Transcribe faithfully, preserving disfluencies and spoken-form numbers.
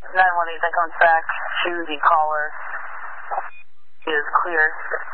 nine one eight, that comes back to the caller is clear.